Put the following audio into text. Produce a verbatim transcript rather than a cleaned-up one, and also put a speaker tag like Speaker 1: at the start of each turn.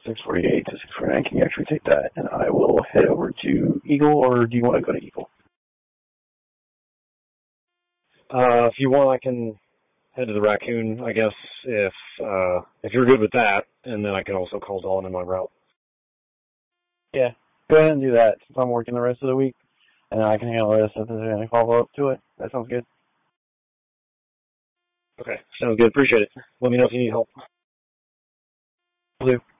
Speaker 1: six forty-eight to six forty-nine. Can you actually take that? And I will head over to Eagle, or do you want to go to Eagle?
Speaker 2: Uh, if you want, I can head to the Raccoon, I guess, if uh, if you're good with that, and then I can also call Dawn in my route.
Speaker 1: Yeah, go ahead and do that since I'm working the rest of the week, and then I can handle this if there's any follow-up to it. That sounds good.
Speaker 2: Okay, sounds good. Appreciate it. Let me know if you need help.
Speaker 1: Will do.